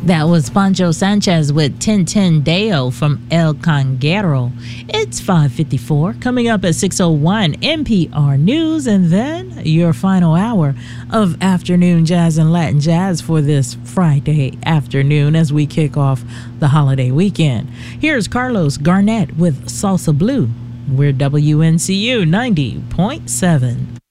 That was Pancho Sanchez with Tintin Deo from El Conguero. It's 5:54. Coming up at 6:01, NPR News, and then your final hour of afternoon jazz and Latin jazz for this Friday afternoon as we kick off the holiday weekend. Here's Carlos Garnett with Salsa Blue. We're WNCU 90.7.